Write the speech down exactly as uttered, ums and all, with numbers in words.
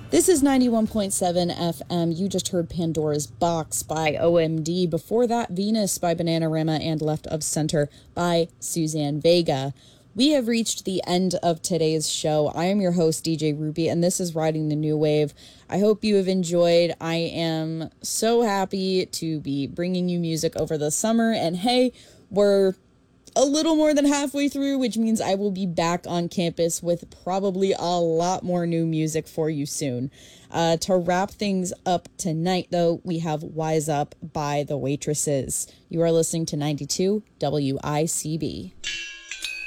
This is ninety-one point seven F M. You just heard Pandora's Box by O M D. Before that, Venus by Bananarama and Left of Center by Suzanne Vega. We have reached the end of today's show. I am your host, D J Ruby, and this is Riding the New Wave. I hope you have enjoyed. I am so happy to be bringing you music over the summer. And hey, we're a little more than halfway through, which means I will be back on campus with probably a lot more new music for you soon. Uh, to wrap things up tonight, though, we have Wise Up by The Waitresses. You are listening to ninety-two W I C B.